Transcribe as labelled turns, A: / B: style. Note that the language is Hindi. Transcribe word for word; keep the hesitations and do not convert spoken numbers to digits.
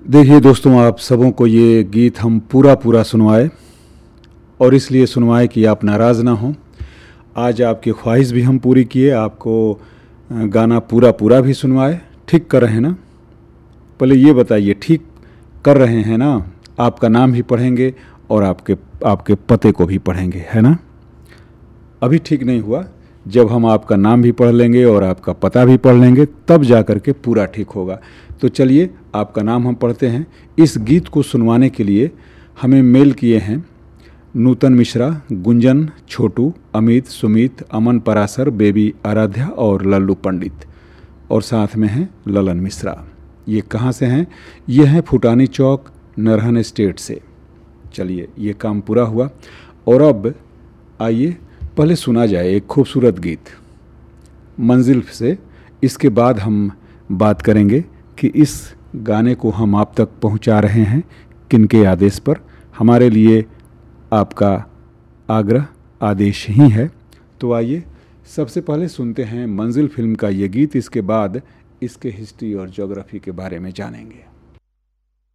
A: देखिए दोस्तों, आप सबों को ये गीत हम पूरा पूरा सुनवाए, और इसलिए सुनवाए कि आप नाराज़ ना हों। आज आपकी ख्वाहिश भी हम पूरी किए, आपको गाना पूरा पूरा भी सुनवाए। ठीक कर रहे हैं ना? पहले ये बताइए, ठीक कर रहे हैं ना? आपका नाम भी पढ़ेंगे और आपके आपके पते को भी पढ़ेंगे, है ना? अभी ठीक नहीं हुआ। जब हम आपका नाम भी पढ़ लेंगे और आपका पता भी पढ़ लेंगे, तब जा कर के पूरा ठीक होगा। तो चलिए, आपका नाम हम पढ़ते हैं। इस गीत को सुनवाने के लिए हमें मेल किए हैं नूतन मिश्रा, गुंजन, छोटू, अमित, सुमित, अमन परासर, बेबी आराध्या और लल्लू पंडित, और साथ में हैं ललन मिश्रा। ये कहाँ से हैं? ये हैं फुटानी चौक, नरहन स्टेट से। चलिए, ये काम पूरा हुआ। और अब आइए पहले सुना जाए एक खूबसूरत गीत मंजिल से। इसके बाद हम बात करेंगे कि इस गाने को हम आप तक पहुंचा रहे हैं किनके आदेश पर। हमारे लिए आपका आग्रह आदेश ही है। तो आइए सबसे पहले सुनते हैं मंजिल फिल्म का ये गीत। इसके बाद इसके हिस्ट्री और ज्योग्राफी के बारे में जानेंगे।